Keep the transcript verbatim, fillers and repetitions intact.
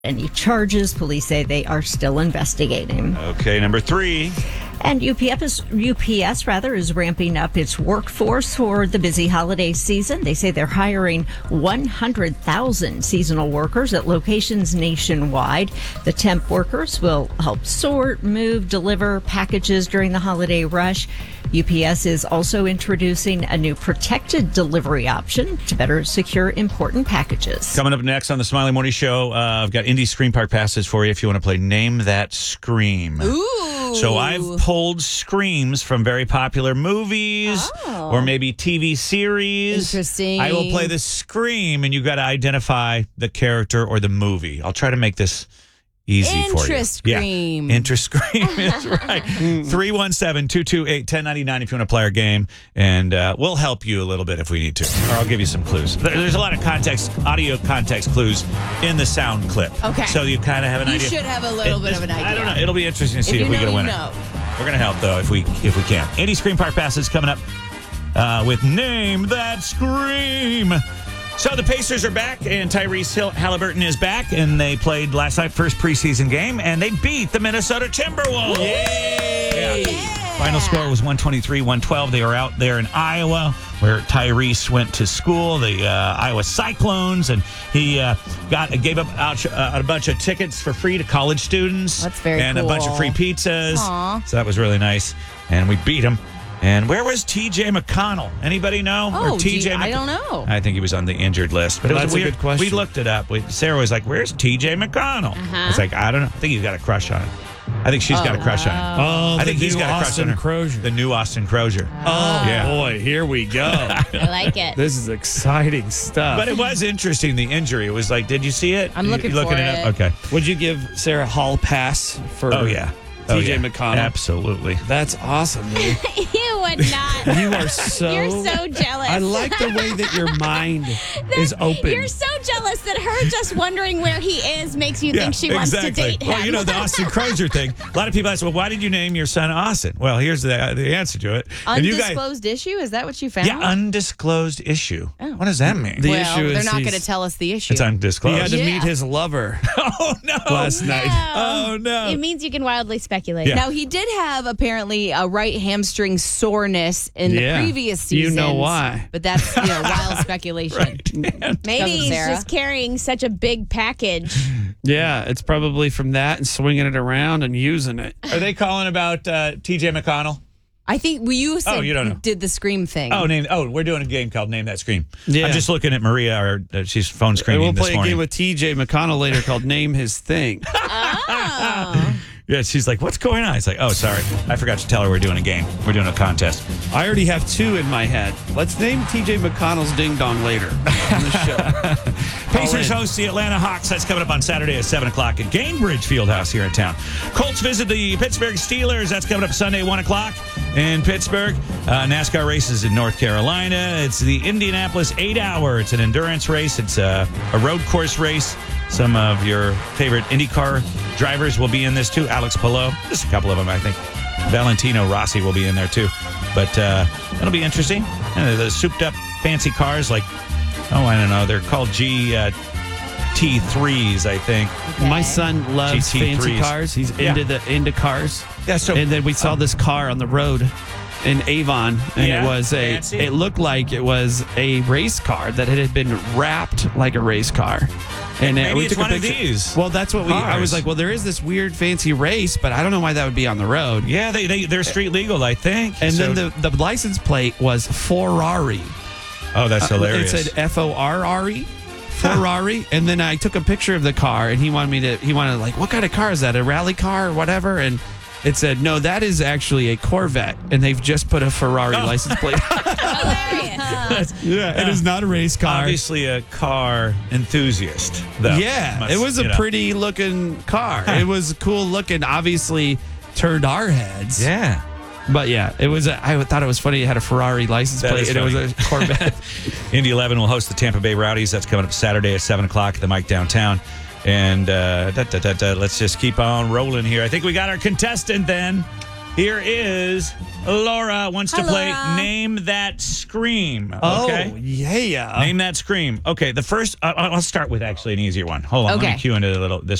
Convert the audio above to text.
Any charges, police say they are still investigating. Okay, number three. And U P S, U P S rather, is ramping up its workforce for the busy holiday season. They say they're hiring one hundred thousand seasonal workers at locations nationwide. The temp workers will help sort, move, deliver packages during the holiday rush. U P S is also introducing a new protected delivery option to better secure important packages. Coming up next on the Smiley Morning Show, uh, I've got Indy Scream Park passes for you if you want to play Name That Scream. Ooh. So I've pulled screams from very popular movies Oh. or maybe T V series. Interesting. I will play the scream, and you've got to identify the character or the movie. I'll try to make this easy for you. Interest scream. Yeah. Interest scream is right. three one seven, two two eight, one zero nine nine if you want to play our game. And uh, we'll help you a little bit if we need to. Or I'll give you some clues. There- There's a lot of context, audio context clues in the sound clip. Okay. So you kind of have an You idea. should have a little bit of an idea. I don't know. It'll be interesting to see If if, you we know, get a you winner. know. We're going to help, though, if we if we can. Indy Scream Park passes coming up uh, with Name That Scream. So the Pacers are back, and Tyrese Hill- Halliburton is back, and they played last night, first preseason game, and they beat the Minnesota Timberwolves. Yay! Yeah. Final score was one twenty-three one twelve. They were out there in Iowa, where Tyrese went to school, the uh, Iowa Cyclones, and he uh, got gave up out, uh, a bunch of tickets for free to college students. That's very and a bunch of cool. free pizzas. Aw. So that was really nice, and we beat them. And where was T J McConnell? Anybody know? Oh, or T J gee, I Mc- don't know. I think he was on the injured list. But it was That's a weird. good question. We looked it up. We, Sarah was like, "Where's T J McConnell?" Uh-huh. It's like, I don't know. I think he's got a crush on him. I think she's got a crush on him. Oh, I think the he's new got a crush Austin on her. Crozier. The new Austin Crozier. Oh, Yeah. boy, here we go. I like it. This is exciting stuff. But it was interesting, the injury. It was like, did you see it? I'm You- looking you looking for it up? it. Okay. Would you give Sarah Hall pass for Oh, yeah. Oh, T J yeah. McConnell? Absolutely. That's awesome, dude. You would not. You are so... You're so jealous. I like the way that your mind is open. You're so jealous that her just wondering where he is makes you Yeah, think she wants exactly. to date him. Well, you know, the Austin Crozier thing. A lot of people ask, well, why did you name your son Austin? Well, here's the, the answer to it. And you guys- Undisclosed issue? Is that what you found? Yeah, undisclosed issue. Oh. What does that mean? The well, issue they're is not going to he's- tell us the issue. It's He undisclosed. had to Yeah. meet his lover Oh, no. last night. Oh, no. It means you can wildly speculate. Yeah. Now, he did have apparently a right hamstring soreness in Yeah. the previous You season. know why. But that's, you know, wild speculation. Maybe Because of he's Sarah. just carrying such a big package. Yeah, it's probably from that and swinging it around and using it. Are they calling about uh, T J McConnell? I think well, you said Oh, you don't know. did the scream thing. Oh, name. Oh, we're doing a game called Name That Scream. Yeah. I'm just looking at Maria, or uh, she's phone And screening we'll this play a morning. game with T J McConnell later called Name His Thing. Oh. Yeah, she's like, what's going on? It's like, oh, sorry. I forgot to tell her we're doing a game. We're doing a contest. I already have two in my head. Let's name T J McConnell's Ding Dong later on the show. Pacers in. host the Atlanta Hawks. That's coming up on Saturday at seven o'clock at Gainbridge Fieldhouse here in town. Colts visit the Pittsburgh Steelers. That's coming up Sunday, one o'clock in Pittsburgh. Uh, NASCAR races in North Carolina. It's the Indianapolis eight hour. It's an endurance race. It's a, a road course race. Some of your favorite IndyCar drivers will be in this too. Alex Palou, just a couple of them, I think. Valentino Rossi will be in there too. But uh, that'll be interesting. And the souped up fancy cars like, oh, I don't know. They're called G uh, T threes, I think. My son loves G T threes. fancy cars. He's Yeah. into the into cars. Yeah, so And then we saw this car on the road in Avon, and Yeah, it was a. fancy. It looked like it was a race car that had been wrapped like a race car. And uh, Maybe we it's took a one of picture. these Well, that's what we. I cars. was like, well, there is this weird fancy race, but I don't know why that would be on the road. yeah, they, they, they're street legal, I think. And So- then the the license plate was Ferrari. oh, that's hilarious. It said F O R R E. Ferrari, and then I took a picture of the car, and he wanted me to. He wanted like, what kind of car is that? A rally car or whatever? And it said, no, that is actually a Corvette, and they've just put a Ferrari Oh. license plate. Hilarious. yeah, it is not a race car. Obviously a car enthusiast, though. Yeah, Must- it was a you know. pretty looking car. It was cool looking. Obviously, turned our heads. Yeah. But yeah, it was. A, I thought it was funny. It had a Ferrari license That plate, is and it was a Corvette. Indy eleven will host the Tampa Bay Rowdies. That's coming up Saturday at seven o'clock at the Mike downtown. And uh, da, da, da, da, let's just keep on rolling here. I think we got our contestant then. Here is Laura wants to Hi, play Laura. Name That Scream. Oh, Okay. yeah. Name That Scream. Okay, the first, uh, I'll start with actually an easier one. Hold on, let Okay. me cue into a little this.